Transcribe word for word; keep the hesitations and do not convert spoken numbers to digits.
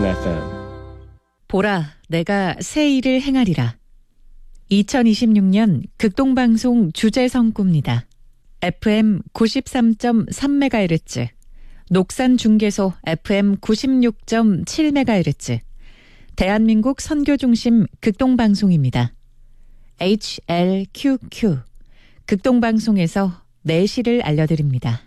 에프엠. 보라, 내가 새 일을 행하리라. 이천이십육 년 극동방송 주제성구입니다. 에프엠 구십삼 점 삼 메가헤르츠, 녹산중계소 에프엠 구십육 점 칠 메가헤르츠, 대한민국 선교중심 극동방송입니다. 에이치엘큐큐, 극동방송에서 내시를 알려드립니다.